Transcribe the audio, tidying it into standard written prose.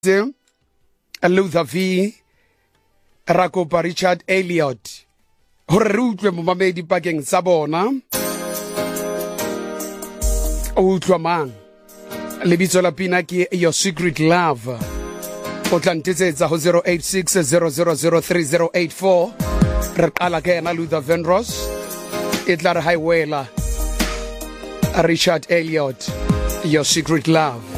Luther V Rakopa Richard Elliot hore re utlwe momamedi pakeng sa bona o utlwa mang lebitso la pina ke Your Secret Love o tla ntetsetsa ho 0860003084 re qala ke ena Luther Vandross e tla re highwayla Richard Elliot Your Secret Love.